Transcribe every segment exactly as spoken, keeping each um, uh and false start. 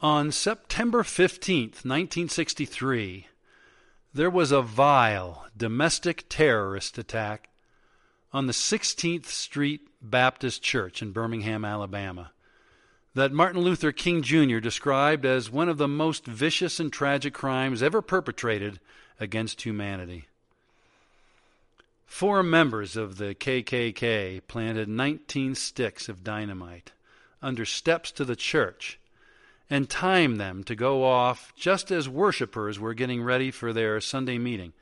On September fifteenth, nineteen sixty-three, there was a vile domestic terrorist attack on the sixteenth Street Baptist Church in Birmingham, Alabama, that Martin Luther King Junior described as one of the most vicious and tragic crimes ever perpetrated against humanity. Four members of the K K K planted nineteen sticks of dynamite under steps to the church and timed them to go off just as worshipers were getting ready for their Sunday meeting.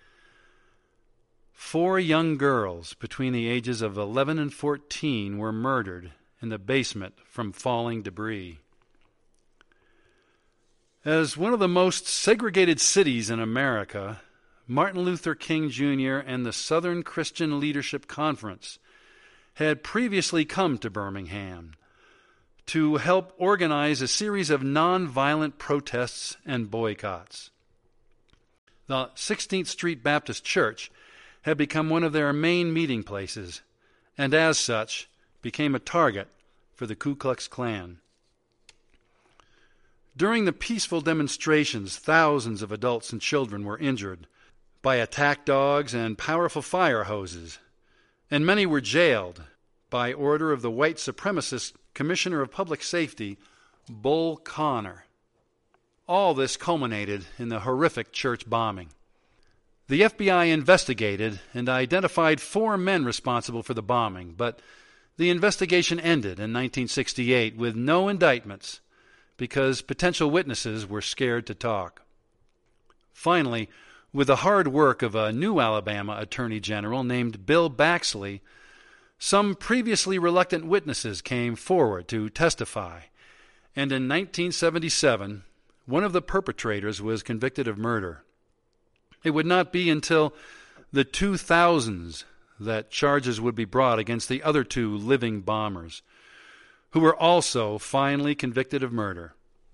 Four young girls between the ages of eleven and fourteen were murdered in the basement from falling debris. As one of the most segregated cities in America, Martin Luther King Junior and the Southern Christian Leadership Conference had previously come to Birmingham to help organize a series of nonviolent protests and boycotts. The sixteenth Street Baptist Church had become one of their main meeting places, and as such became a target for the Ku Klux Klan. During the peaceful demonstrations, thousands of adults and children were injured by attack dogs and powerful fire hoses, and many were jailed by order of the white supremacist Commissioner of Public Safety, Bull Connor. All this culminated in the horrific church bombing. The F B I investigated and identified four men responsible for the bombing, but the investigation ended in nineteen sixty-eight with no indictments because potential witnesses were scared to talk. Finally, with the hard work of a new Alabama Attorney General named Bill Baxley, some previously reluctant witnesses came forward to testify, and in nineteen seventy-seven, one of the perpetrators was convicted of murder. It would not be until the two thousands that charges would be brought against the other two living bombers, who were also finally convicted of murder.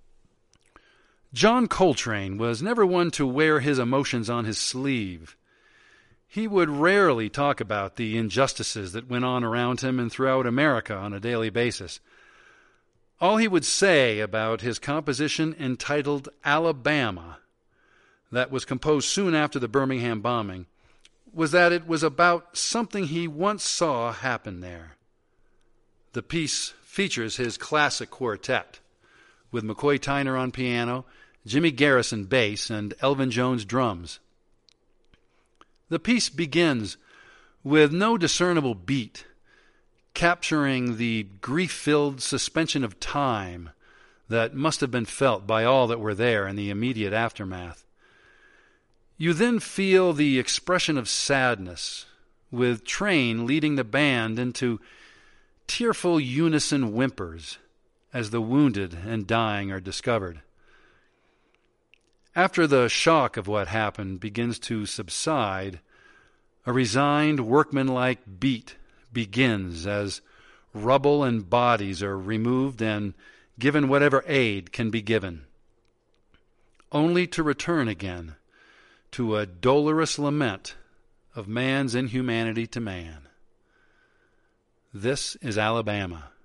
John Coltrane was never one to wear his emotions on his sleeve. He would rarely talk about the injustices that went on around him and throughout America on a daily basis. All he would say about his composition entitled Alabama, that was composed soon after the Birmingham bombing, was that it was about something he once saw happen there. The piece features his classic quartet, with McCoy Tyner on piano, Jimmy Garrison bass, and Elvin Jones drums. The piece begins with no discernible beat, capturing the grief-filled suspension of time that must have been felt by all that were there in the immediate aftermath. You then feel the expression of sadness, with Train leading the band into tearful unison whimpers as the wounded and dying are discovered. After the shock of what happened begins to subside, a resigned, workmanlike beat begins as rubble and bodies are removed and given whatever aid can be given, only to return again to a dolorous lament of man's inhumanity to man. This is Alabama.